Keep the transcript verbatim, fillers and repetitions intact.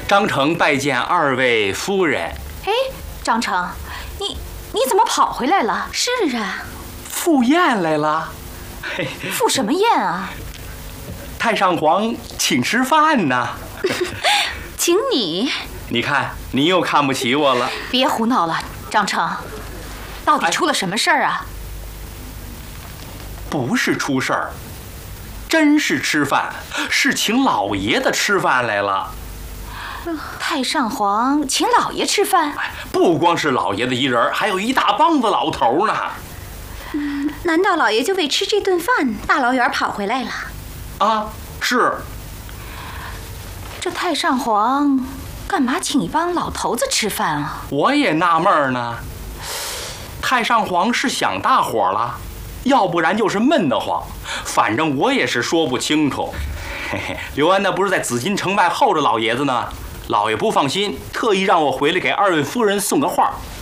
张成拜见二位夫人。 哎，张成，你你怎么跑回来了？ 是啊， 赴宴来了。 嘿，赴什么宴啊？ 太上皇请吃饭呢。 请你。 你看，你又看不起我了。 别胡闹了，张成，到底出了什么事儿啊？ 不是出事儿，真是吃饭，是请老爷子吃饭来了。 太上皇请老爷吃饭？ 不光是老爷子一人，还有一大帮子老头呢。 嗯，难道老爷就为吃这顿饭大老远跑回来了？ 啊，是。 这太上皇干嘛请一帮老头子吃饭啊？ 我也纳闷呢。太上皇是想大伙了，要不然就是闷得慌，反正我也是说不清楚。嘿嘿，刘安那不是在紫禁城外候着老爷子呢，老爷不放心，特意让我回来给二位夫人送个话。